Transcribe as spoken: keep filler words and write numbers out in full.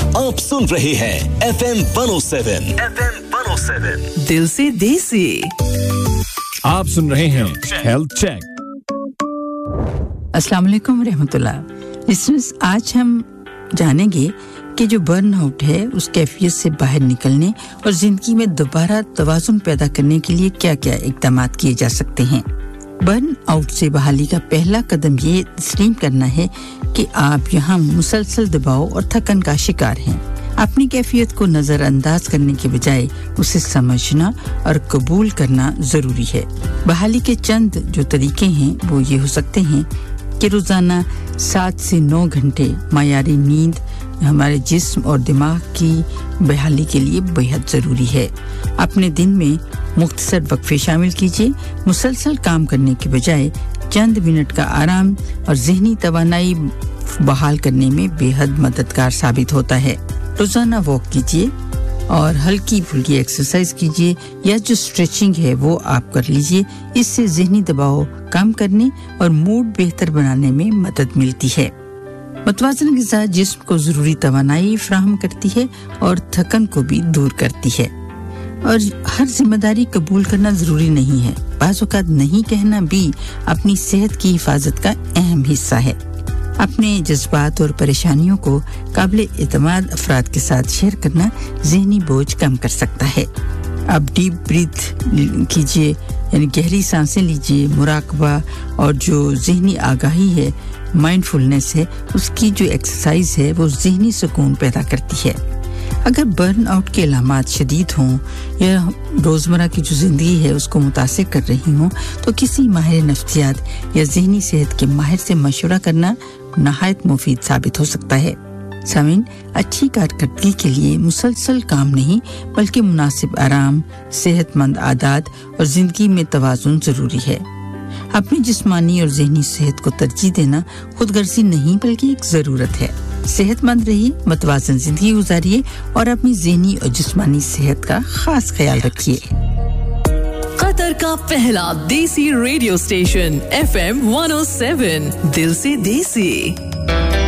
आप सुन रहे हैं F M one oh seven F M one oh seven दिल से देसी आप सुन रहे हैं हेल्थ चेक अस्सलाम वालेकुम रहमतुल्लाह लिसनर्स आज हम जानेंगे कि जो बर्न आउट है उस कैफियत से बाहर निकलने और जिंदगी में दोबारा तवाज़ुन पैदा करने के लिए क्या-क्या इक़दाम किए जा सकते हैं बर्न आउट से बहाली का पहला कदम ये तस्लीम करना है कि आप यहाँ मुसलसल दबाव और थकन का शिकार हैं अपनी कैफियत को नजरअंदाज करने के बजाय उसे समझना और कबूल करना जरूरी है बहाली के चंद जो तरीके हैं वो ये हो सकते हैं कि रोजाना सात से नौ घंटे मायारी नींद हमारे जिस्म और दिमाग की बहाली के लिए बेहद जरूरी है अपने दिन में मुख्तसर वक्फे शामिल कीजिए मुसलसल काम करने के बजाय चंद मिनट का आराम और ज़हनी तवानाई बहाल करने में बेहद मददगार साबित होता है रोजाना वॉक कीजिए और हल्की फुल्की एक्सरसाइज कीजिए या जो स्ट्रेचिंग है वो आप कर लीजिए इससे ज़हनी दबाव कम करने और मूड बेहतर बनाने में मदद मिलती है मतवाज़न ग़िज़ा जिस्म को ज़रूरी तवानाई फराहम करती है और थकन को भी दूर करती है और हर जिम्मेदारी कबूल करना जरूरी नहीं है बाज़ औक़ात नहीं कहना भी अपनी सेहत की हिफाजत का अहम हिस्सा है अपने जज्बात और परेशानियों को काबिल एतमाद अफराद के साथ शेयर करना ज़हनी बोझ कम कर सकता है अब डीप ब्रीथ कीजिए यानी गहरी सांसें लीजिए मुराकबा और जो ज़हनी आगाही है माइंडफुलनेस है उसकी जो एक्सरसाइज है वो ज़हनी सुकून पैदा करती है अगर बर्न आउट के अलामात शदीद हों या रोज़मर्रा की जो ज़िंदगी है उसको मुतासिर कर रही हों तो किसी माहिर नफ्सियात या ज़हनी सेहत के माहिर से मशवरा करना नहायत मुफीद साबित हो सकता है सामीन अच्छी कारकर्दगी के लिए मुसलसल काम नहीं बल्कि मुनासिब आराम सेहतमंद आदत और ज़िंदगी में तवाज़ुन ज़रूरी है अपनी जिस्मानी और ज़हनी सेहत को तरजीह देना खुदगर्जी नहीं बल्कि एक ज़रूरत है सेहतमंद रहिए मतवाज़न ज़िंदगी गुजारिए और अपनी ज़हनी और जिस्मानी सेहत का खास ख्याल रखिए कतर का पहला देसी radio station F M one oh seven दिल से देसी